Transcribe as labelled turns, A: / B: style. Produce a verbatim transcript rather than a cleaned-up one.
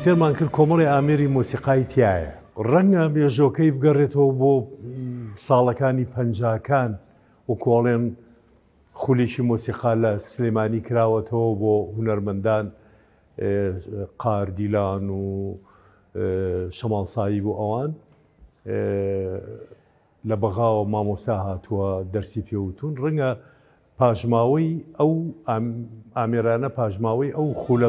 A: سێرمان کرد کۆمەڵی ئامێری مۆسیقای تایە ڕەنگە مێژۆکەی بگەڕێتەوە بۆ ساڵەکانی پەنجاکان و کۆڵێن خولێکی مۆسیقا لە سلێمانی کراوەتەوە بۆ هونەرمەندان قاردیلان و شەماڵسایی بۆ ئەوان لە بەغاوە مامۆستا هاتووە دەرسی پێوتون ڕەنگە پاژماوەی ئەو ئامێرانە پاژماوەی ئەو خولە